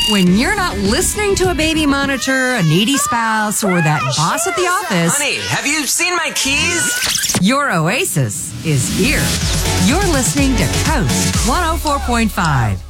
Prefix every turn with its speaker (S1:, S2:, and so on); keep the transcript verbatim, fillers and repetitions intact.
S1: When you're not listening to a baby monitor, a needy spouse, or that boss at the office,
S2: Honey, have you seen my keys?
S1: your oasis is here. You're listening to Coast one oh four point five.